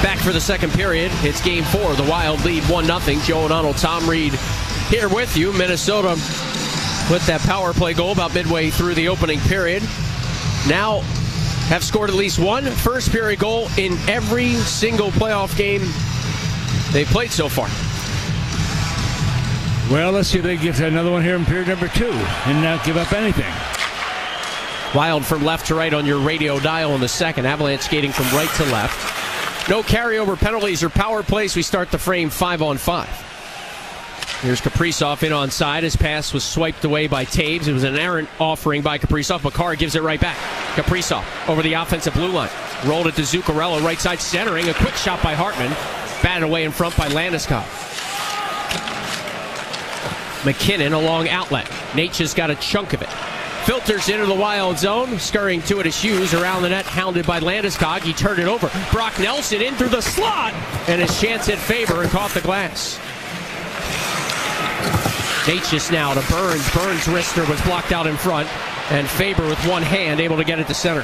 Back for the second period. It's game 4. The Wild lead 1-0. Joe O'Donnell, Tom Reed here with you. Minnesota with that power play goal about midway through the opening period. Now have scored at least one first period goal in every single playoff game they've played so far. Well, let's see if they get another one here in period number 2 and not give up anything. Wild from left to right on your radio dial in the second. Avalanche skating from right to left. No carryover penalties or power plays. We start the frame 5-on-5. Here's Kaprizov in onside. His pass was swiped away by Taves. It was an errant offering by Kaprizov. Makar gives it right back. Kaprizov over the offensive blue line. Rolled it to Zuccarello. Right side centering. A quick shot by Hartman. Batted away in front by Landeskog. McKinnon along outlet. Natchez got a chunk of it. Filters into the Wild zone, scurrying to it as Hughes around the net, hounded by Landeskog. He turned it over. Brock Nelson in through the slot, and his chance hit Faber and caught the glass. Natchez now to Burns. Burns' wrister was blocked out in front, and Faber with one hand able to get it to center.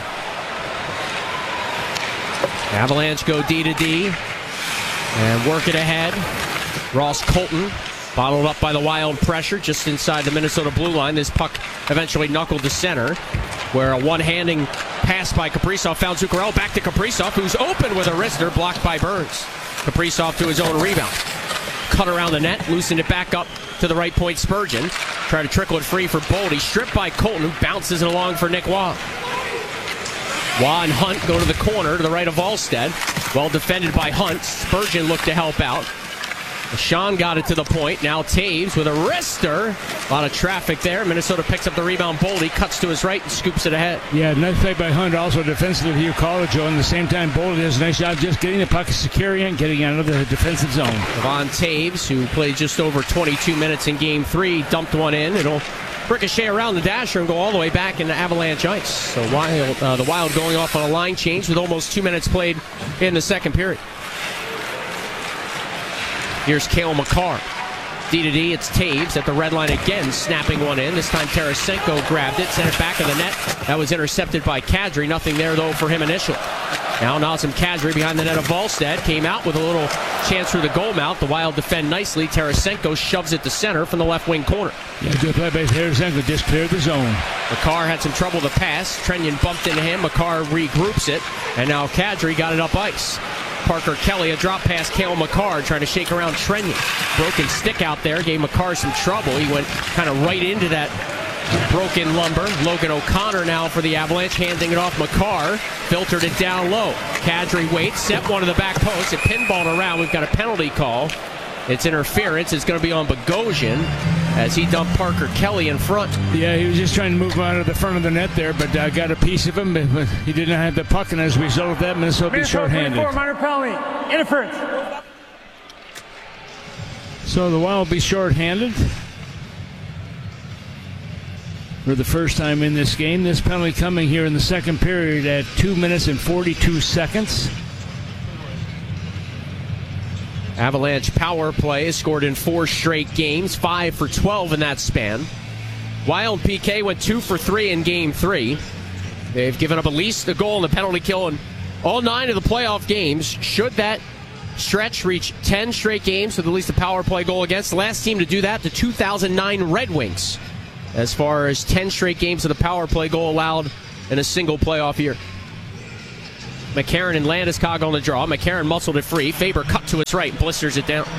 Avalanche go D to D and work it ahead. Ross Colton bottled up by the Wild pressure just inside the Minnesota blue line. This puck eventually knuckled to center, where a one-handing pass by Kaprizov found Zuccarello. Back to Kaprizov, who's open with a wrister, blocked by Burns. Kaprizov to his own rebound. Cut around the net, loosened it back up to the right point. Spurgeon try to trickle it free for Boldy. Stripped by Colton, who bounces it along for Nick Waugh. Waugh and Hunt go to the corner to the right of Alstead. Well defended by Hunt. Spurgeon looked to help out. Sean got it to the point. Now Taves with a wrister. A lot of traffic there. Minnesota picks up the rebound. Boldy cuts to his right and scoops it ahead. Yeah, nice play by Hunt. Also defensively, you call it, Joe. And at the same time, Boldy does a nice job just getting the puck secure and getting out of the defensive zone. Devon Taves, who played just over 22 minutes in Game 3, dumped one in. It'll ricochet around the dasher and go all the way back into Avalanche ice. So the Wild going off on a line change with almost 2 minutes played in the second period. Here's Cale Makar. D to D, it's Taves at the red line again, snapping one in. This time Tarasenko grabbed it, sent it back of the net. That was intercepted by Kadri. Nothing there, though, for him initially. Now Nazem Kadri behind the net of Volstead. Came out with a little chance through the goal mouth. The Wild defend nicely. Tarasenko shoves it to center from the left wing corner. Yeah, good play by Tarasenko. Just cleared the zone. Makar had some trouble to pass. Trenyon bumped into him. Makar regroups it. And now Kadri got it up ice. Parker Kelly, a drop pass, Cale Makar trying to shake around Trenyon. Broken stick out there, gave Makar some trouble. He went kind of right into that broken lumber. Logan O'Connor now for the Avalanche, handing it off Makar. Filtered it down low. Kadri waits, set one to the back post. It pinballed around. We've got a penalty call. It's interference. It's going to be on Bogosian as he dumped Parker Kelly in front. Yeah, he was just trying to move him out of the front of the net there, but got a piece of him. But he did not have the puck, and as a result of that, Minnesota be shorthanded. 24, minor penalty. Interference. So the Wild will be shorthanded for the first time in this game. This penalty coming here in the second period at 2 minutes and 42 seconds. Avalanche power play has scored in 4 straight games, 5 for 12 in that span. Wild PK went 2 for 3 in Game 3. They've given up at least a goal in the penalty kill in all 9 of the playoff games. Should that stretch reach 10 straight games with at least a power play goal against? The last team to do that, the 2009 Red Wings, as far as 10 straight games with a power play goal allowed in a single playoff year. McCarron and Landeskog on the draw. McCarron muscled it free. Faber cut to its right, blisters it down.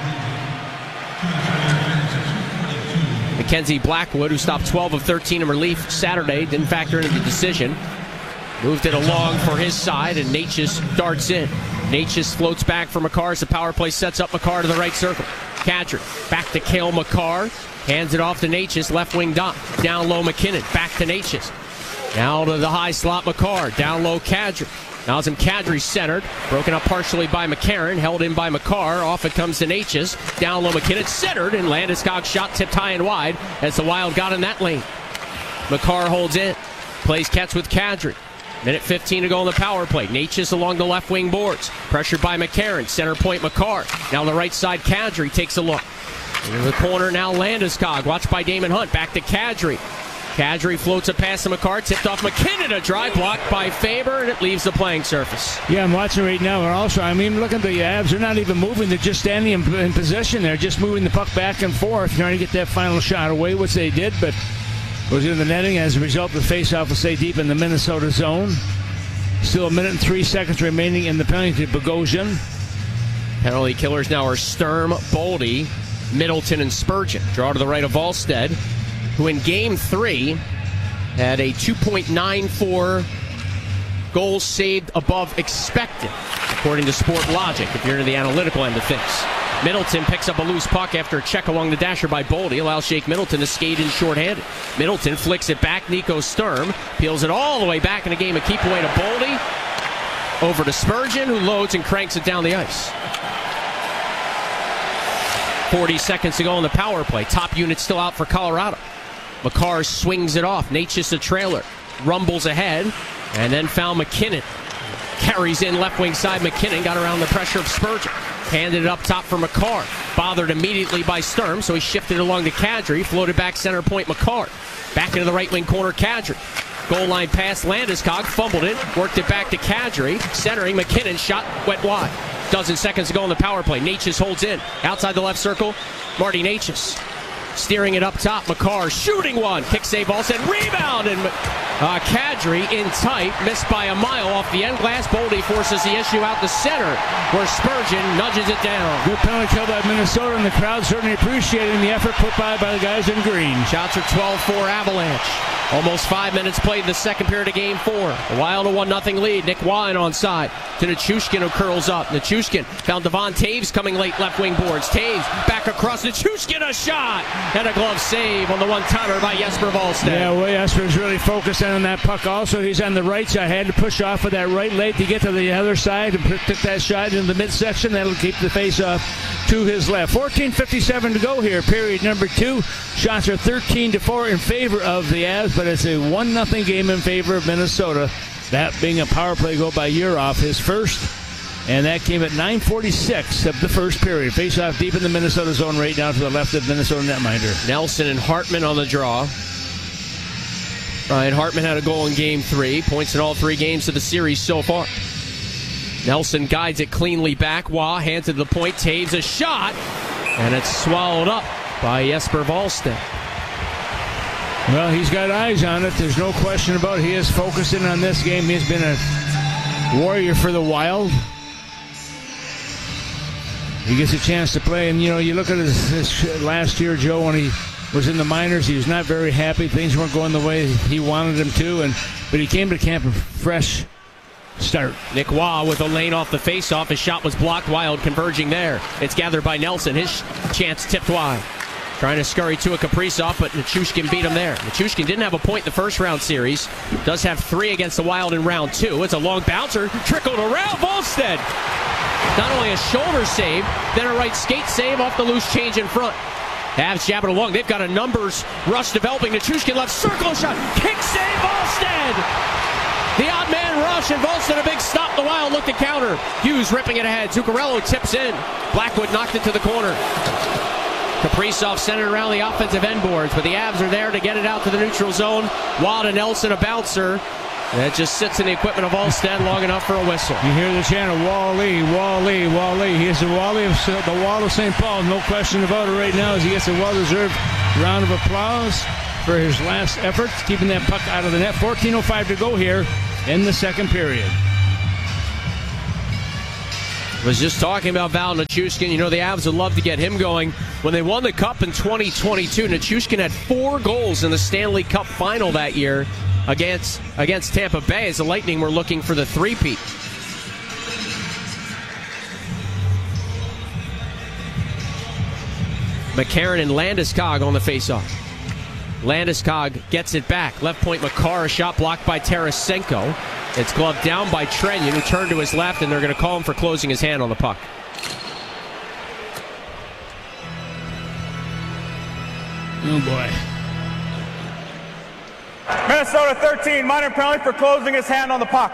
Mackenzie Blackwood, who stopped 12 of 13 in relief Saturday, didn't factor into the decision. Moved it along for his side, and Natchez darts in. Natchez floats back for Makar as the power play sets up Makar to the right circle. Kadri back to Cale Makar. Hands it off to Natchez, left wing dot. Down low McKinnon, back to Natchez. Now to the high slot Makar. Down low Kadri. Nazem Kadri centered, broken up partially by McCarron, held in by Makar. Off it comes to Natchez. Down low McKinnon, centered, and Landeskog's shot tipped high and wide as the Wild got in that lane. Makar holds in, plays catch with Kadri. Minute 15 to go on the power play. Natchez along the left wing boards, pressured by McCarron. Center point Makar. Now on the right side, Kadri takes a look. Into the corner now, Landeskog, watched by Damon Hunt. Back to Kadri. Kadri floats a pass to McCarr, tipped off McKinnon, a drive blocked by Faber, and it leaves the playing surface. Yeah, I'm watching right now, and also, look at the Avs. They're not even moving. They're just standing in position. They're just moving the puck back and forth, trying to get that final shot away, which they did, but was in the netting. As a result, the faceoff will stay deep in the Minnesota zone. Still 1 minute and 3 seconds remaining in the penalty to Bogosian. Penalty killers now are Sturm, Boldy, Middleton, and Spurgeon. Draw to the right of Volstead, who in Game 3 had a 2.94 goals saved above expected, according to Sport Logic, if you're into the analytical end of things. Middleton picks up a loose puck after a check along the dasher by Boldy, allows Jake Middleton to skate in shorthanded. Middleton flicks it back, Nico Sturm peels it all the way back in a game of keep away to Boldy. Over to Spurgeon, who loads and cranks it down the ice. 40 seconds to go on the power play. Top unit still out for Colorado. McCarr swings it off. Natchez a trailer. Rumbles ahead. And then found McKinnon. Carries in left wing side. McKinnon got around the pressure of Spurgeon. Handed it up top for McCarr. Bothered immediately by Sturm, so he shifted along to Kadri. Floated back center point McCarr. Back into the right wing corner Kadri. Goal line pass Landeskog. Fumbled it. Worked it back to Kadri. Centering McKinnon. Shot went wide. Dozen seconds to go on the power play. Natchez holds in. Outside the left circle. Marty Natchez. Steering it up top. McCarr shooting one. Kick save all set. Rebound. And Kadri in tight. Missed by a mile off the end glass. Boldy forces the issue out the center, where Spurgeon nudges it down. Good penalty kill by Minnesota, and the crowd certainly appreciating the effort put by the guys in green. Shots are 12-4 Avalanche. Almost 5 minutes played in the second period of Game 4. The Wild a 1-0 lead. Nick Wine onside to Nichushkin, who curls up. Nichushkin found Devon Taves coming late left wing boards. Taves back across. Nichushkin a shot and a glove save on the one-timer by Jesper Wallstedt. Yeah, well, Jesper's really focused on that puck also. He's on the right side. Had to push off with that right leg to get to the other side and took that shot in the midsection. That'll keep the face-off to his left. 14:57 to go here, period number 2. Shots are 13-4 in favor of the Avs, but it's a 1-0 game in favor of Minnesota. That being a power play goal by Urov, his first, and that came at 9:46 of the first period. Face-off deep in the Minnesota zone right now to the left of Minnesota netminder. Nelson and Hartman on the draw. Ryan Hartman had a goal in Game 3. Points in all 3 games of the series so far. Nelson guides it cleanly back. Waugh hands it to the point. Taves a shot, and it's swallowed up by Jesper Wallstedt. Well, he's got eyes on it. There's no question about it. He is focusing on this game. He's been a warrior for the Wild. He gets a chance to play, and you look at his last year, Joe, when he was in the minors. He was not very happy. Things weren't going the way he wanted them to, but he came to camp a fresh start. Nick Waugh with a lane off the faceoff. His shot was blocked. Wild converging there. It's gathered by Nelson. His chance tipped wide. Trying to scurry to a Kaprizov, but Nichushkin beat him there. Nichushkin didn't have a point in the first round series. Does have 3 against the Wild in round 2. It's a long bouncer. Trickled around Volstead. Not only a shoulder save, then a right skate save off the loose change in front. Avs jab it along. They've got a numbers rush developing. Nichushkin left circle shot. Kick save Volstead. The odd man rush, and Volstead a big stop. The Wild look to counter. Hughes ripping it ahead. Zuccarello tips in. Blackwood knocked it to the corner. Kaprizov centered around the offensive end boards, but the Avs are there to get it out to the neutral zone. Waugh to Nelson, a bouncer. That just sits in the equipment of Volstead long enough for a whistle. You hear the chant of Wally, Wally, Wally. He is the Wally of the Wall of St. Paul. No question about it right now as he gets a well-deserved round of applause for his last efforts, keeping that puck out of the net. 14:05 to go here in the second period. Was just talking about Val Nichushkin. The Avs would love to get him going. When they won the Cup in 2022, Nichushkin had 4 goals in the Stanley Cup final that year against Tampa Bay, as the Lightning were looking for the three-peat. McCarron and Landeskog on the faceoff. Landeskog gets it back. Left point McCarr, a shot blocked by Tarasenko. It's gloved down by Trenyon, who turned to his left, and they're going to call him for closing his hand on the puck. Oh, boy. Minnesota 13, minor penalty for closing his hand on the puck.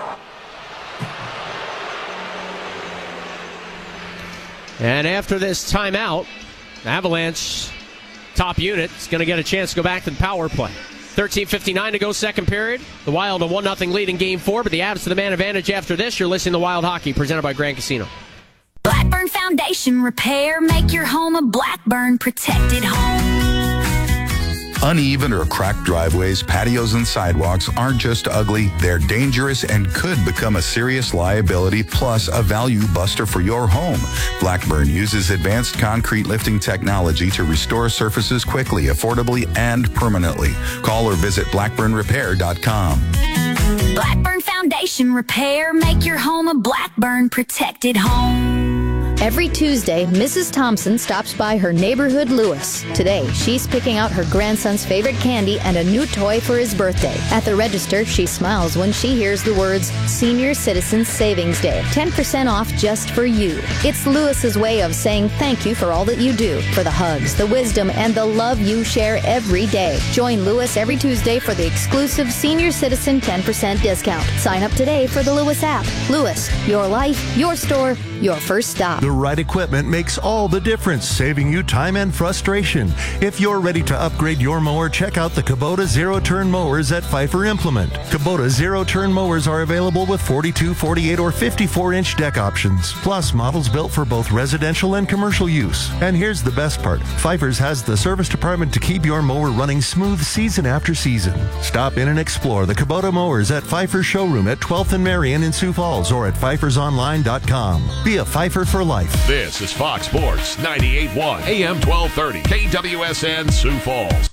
And after this timeout, Avalanche top unit is going to get a chance to go back to the power play. 13:59 to go, second period. The Wild a 1-0 lead in Game 4, but the Avs to the man advantage after this. You're listening to Wild Hockey, presented by Grand Casino. Blackburn Foundation Repair. Make your home a Blackburn protected home. Uneven or cracked driveways, patios, and sidewalks aren't just ugly, they're dangerous and could become a serious liability plus a value buster for your home. Blackburn uses advanced concrete lifting technology to restore surfaces quickly, affordably, and permanently. Call or visit blackburnrepair.com. Blackburn Foundation Repair. Make your home a Blackburn protected home. Every Tuesday, Mrs. Thompson stops by her neighborhood Lewis. Today, she's picking out her grandson's favorite candy and a new toy for his birthday. At the register, she smiles when she hears the words, Senior Citizens Savings Day. 10% off just for you. It's Lewis's way of saying thank you for all that you do, for the hugs, the wisdom, and the love you share every day. Join Lewis every Tuesday for the exclusive Senior Citizen 10% discount. Sign up today for the Lewis app. Lewis, your life, your store, your first stop. The right equipment makes all the difference, saving you time and frustration. If you're ready to upgrade your mower, check out the Kubota zero-turn mowers at Pfeiffer Implement. Kubota zero-turn mowers are available with 42, 48, or 54-inch deck options, plus models built for both residential and commercial use. And here's the best part. Pfeiffer's has the service department to keep your mower running smooth season after season. Stop in and explore the Kubota mowers at Pfeiffer's showroom at 12th and Marion in Sioux Falls or at pfeiffersonline.com. Be a Pfeiffer for life. This is Fox Sports 98.1 AM 1230 KWSN Sioux Falls.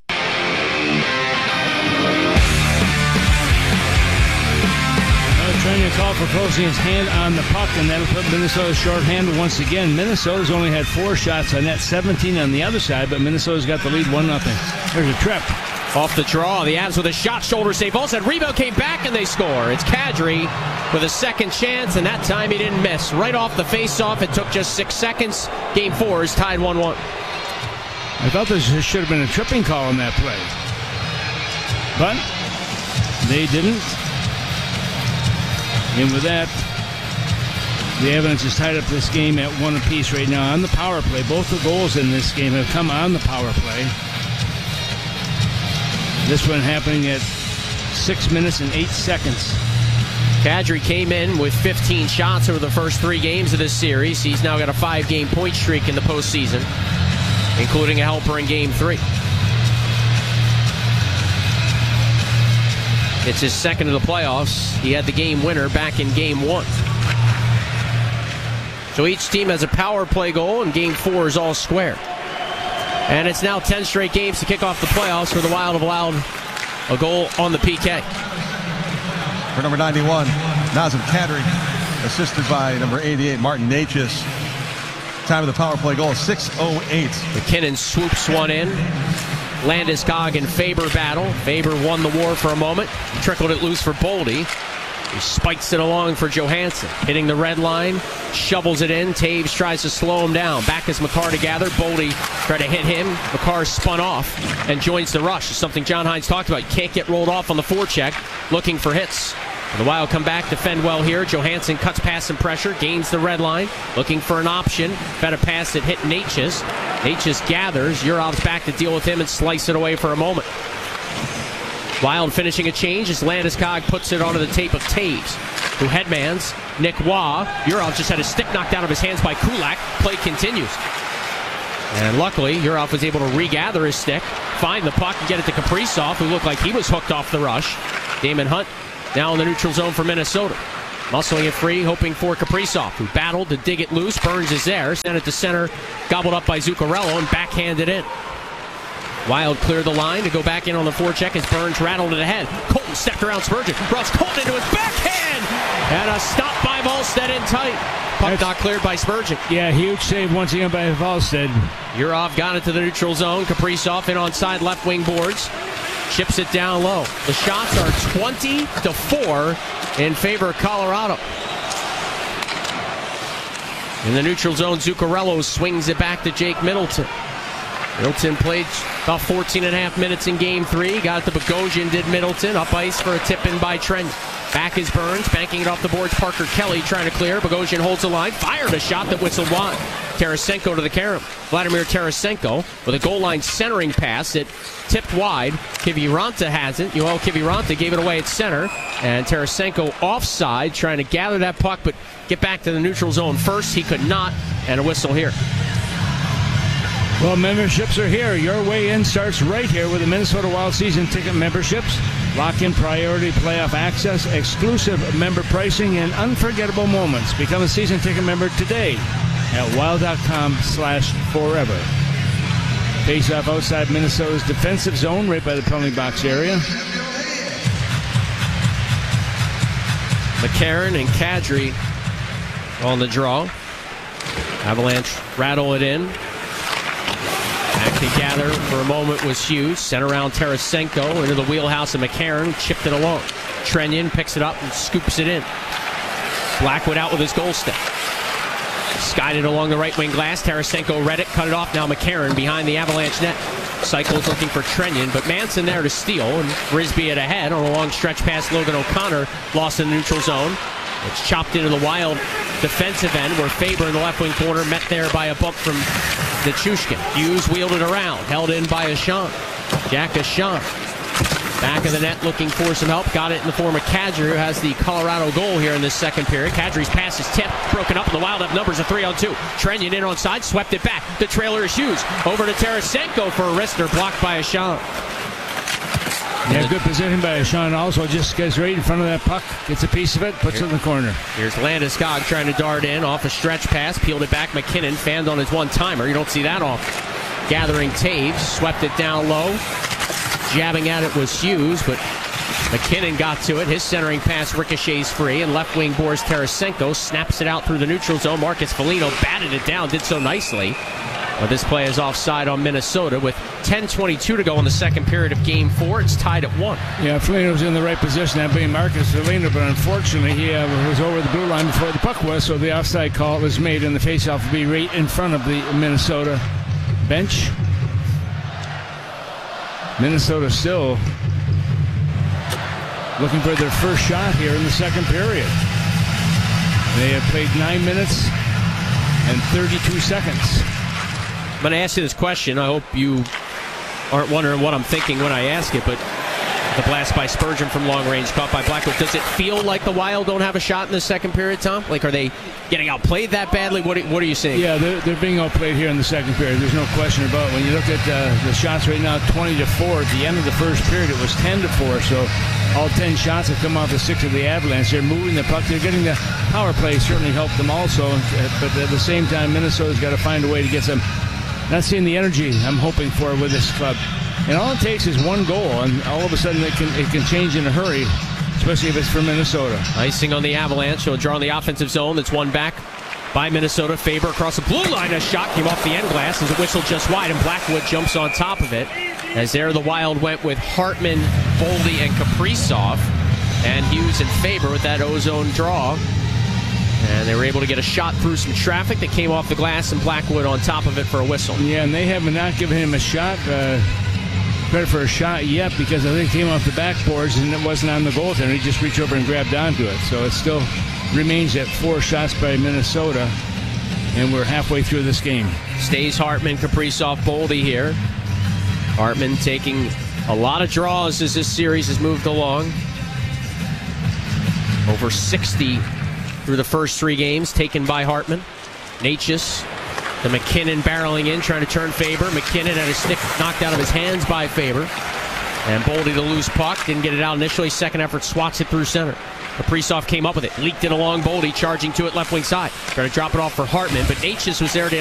Trying to call for closing his hand on the puck, and that'll put Minnesota shorthanded once again. Minnesota's only had 4 shots on net, 17 on the other side, but Minnesota's got the lead 1-0. There's a trip. Off the draw, the Avs with a shot, shoulder save. Olsen, rebound came back, and they score. It's Kadri with a second chance, and that time he didn't miss. Right off the face-off, it took just 6 seconds. Game 4 is tied 1-1. I thought there should have been a tripping call on that play, but they didn't. And with that, the Avalanche is tied up this game at 1 apiece right now on the power play. Both the goals in this game have come on the power play. This one happening at 6 minutes and 8 seconds. Kadri came in with 15 shots over the first 3 games of this series. He's now got a 5-game point streak in the postseason, including a helper in Game 3. It's his second of the playoffs. He had the game winner back in Game 1. So each team has a power play goal, and Game 4 is all square. And it's now 10 straight games to kick off the playoffs for the Wild have allowed a goal on the PK. For number 91, Nazem Kadri, assisted by number 88, Martin Necas. Time of the power play goal, 6:08. McKinnon swoops one in. Landeskog and Faber battle. Faber won the war for a moment. Trickled it loose for Boldy. He spikes it along for Johansson. Hitting the red line. Shovels it in. Taves tries to slow him down. Back is Makar to gather. Boldy tried to hit him. Makar spun off and joins the rush. It's something John Hines talked about. Can't get rolled off on the forecheck. Looking for hits. The Wild come back, defend well here. Johansson cuts past some pressure, gains the red line, looking for an option. Fed a pass that hit Necas. Necas gathers. Yurov's back to deal with him and slice it away for a moment. Wild finishing a change as Landeskog puts it onto the tape of Taves, who headmans Nick Waugh. Yurov just had his stick knocked out of his hands by Kulak. Play continues. And luckily, Yurov was able to regather his stick, find the puck, and get it to Kaprizov, who looked like he was hooked off the rush. Damon Hunt now in the neutral zone for Minnesota. Muscling it free, hoping for Kaprizov, who battled to dig it loose. Burns is there. Sent it to center, gobbled up by Zuccarello, and backhanded in. Wild cleared the line to go back in on the forecheck as Burns rattled it ahead. Colton stepped around Spurgeon. Ross Colton into his backhand! And a stop by Volstead in tight. Puck not cleared by Spurgeon. Yeah, huge save once again by Volstead. Yurov got it to the neutral zone. Kaprizov in on side left wing boards. Chips it down low. The shots are 20-4 in favor of Colorado. In the neutral zone, Zuccarello swings it back to Jake Middleton. Middleton played about 14 and a half minutes in Game 3. Got it to Bogosian, did Middleton. Up ice for a tip-in by Trent. Back is Burns, banking it off the boards. Parker Kelly trying to clear. Bogosian holds the line, fired a shot that whistled wide. Tarasenko to the carom. Vladimir Tarasenko with a goal line centering pass that tipped wide. Kiviranta has it. Yoel Kiviranta gave it away at center. And Tarasenko offside, trying to gather that puck, but get back to the neutral zone first. He could not, and a whistle here. Well, memberships are here. Your way in starts right here with the Minnesota Wild season ticket memberships. Lock in priority playoff access, exclusive member pricing, and unforgettable moments. Become a season ticket member today at wild.com/forever. Face off outside Minnesota's defensive zone, right by the penalty box area. McCarron and Kadri on the draw. Avalanche rattle it in. Back together for a moment was Hughes. Sent around Tarasenko into the wheelhouse of McCarron. Chipped it along. Trenyon picks it up and scoops it in. Blackwood out with his goal stick. Skied it along the right wing glass. Tarasenko read it, cut it off. Now McCarron behind the Avalanche net. Cycles looking for Trenyon, but Manson there to steal. And Risby it ahead on a long stretch past Logan O'Connor. Lost in the neutral zone. It's chopped into the Wild defensive end where Faber in the left wing corner met there by a bump from Nichushkin. Hughes wheeled it around, held in by Ashawn. Jack Ashawn. Back of the net looking for some help. Got it in the form of Kadri, who has the Colorado goal here in this second period. Kadri's pass is tipped, broken up, and the Wild have numbers of 3-on-2. Trenyon in onside, swept it back. The trailer is Hughes. Over to Tarasenko for a wrister, blocked by Ashawn. Yeah, good position by Sean. Also just gets right in front of that puck, gets a piece of it, puts it in the corner. Here's Landeskog trying to dart in off a stretch pass, peeled it back. McKinnon fanned on his one-timer. You don't see that often. Gathering Taves, swept it down low. Jabbing at it was Hughes, but McKinnon got to it. His centering pass ricochets free, and left wing Boris Tarasenko snaps it out through the neutral zone. Marcus Foligno batted it down, did so nicely. But this play is offside on Minnesota with 10:22 to go in the second period of Game 4. It's tied at 1. Yeah, Foligno's in the right position, that being Marcus Foligno, but unfortunately he was over the blue line before the puck was, so the offside call was made, and the faceoff will be right in front of the Minnesota bench. Minnesota still looking for their first shot here in the second period. They have played 9 minutes and 32 seconds. I'm going to ask you this question. I hope you aren't wondering what I'm thinking when I ask it, but the blast by Spurgeon from long range, caught by Blackwood. Does it feel like the Wild don't have a shot in the second period, Tom? Like, are they getting outplayed that badly? What are you seeing? Yeah, they're being outplayed here in the second period. There's no question about it. When you look at the shots right now, 20-4. At the end of the first period, it was 10-4. So all 10 shots have come off the 6 of the Avalanche. They're moving the puck. They're getting the power play certainly helped them also. But at the same time, Minnesota's got to find a way to get some. Not seeing the energy I'm hoping for with this club. And all it takes is one goal, and all of a sudden it can change in a hurry, especially if it's for Minnesota. Icing on the Avalanche. He'll draw in the offensive zone. That's won back by Minnesota. Faber across the blue line. A shot came off the end glass as a whistle just wide, and Blackwood jumps on top of it. As there the Wild went with Hartman, Boldy, and Kaprizov. And Hughes and Faber with that ozone draw. And they were able to get a shot through some traffic that came off the glass, and Blackwood on top of it for a whistle. Yeah, and they have not given him a shot, credit for a shot yet, because I think it came off the backboards and it wasn't on the goaltender. He just reached over and grabbed onto it. So it still remains at 4 shots by Minnesota, and we're halfway through this game. Stays Hartman, Kaprizov, Boldy here. Hartman taking a lot of draws as this series has moved along. Over 60 through the first 3 games taken by Hartman. Natchez, the McKinnon barreling in, trying to turn Faber. McKinnon had his stick knocked out of his hands by Faber. And Boldy the loose puck, didn't get it out initially. Second effort, swats it through center. Kaprizov came up with it, leaked it along Boldy, charging to it left wing side. Trying to drop it off for Hartman, but Natchez was there to